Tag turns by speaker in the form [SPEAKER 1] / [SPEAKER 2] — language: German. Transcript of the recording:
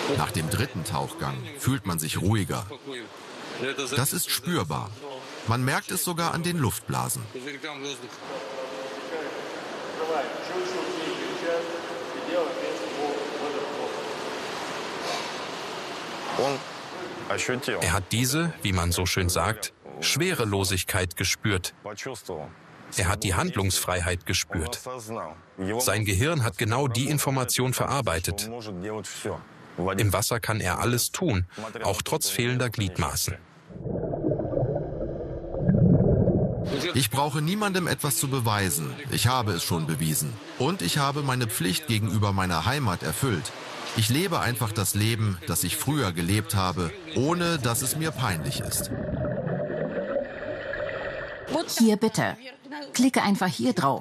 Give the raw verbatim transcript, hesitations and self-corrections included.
[SPEAKER 1] Nach dem dritten Tauchgang fühlt man sich ruhiger. Das ist spürbar. Man merkt es sogar an den Luftblasen.
[SPEAKER 2] Er hat diese, wie man so schön sagt, Schwerelosigkeit gespürt. Er hat die Handlungsfreiheit gespürt. Sein Gehirn hat genau die Information verarbeitet. Im Wasser kann er alles tun, auch trotz fehlender Gliedmaßen.
[SPEAKER 1] Ich brauche niemandem etwas zu beweisen. Ich habe es schon bewiesen. Und ich habe meine Pflicht gegenüber meiner Heimat erfüllt. Ich lebe einfach das Leben, das ich früher gelebt habe, ohne dass es mir peinlich ist.
[SPEAKER 3] Hier bitte. Klicke einfach hier drauf.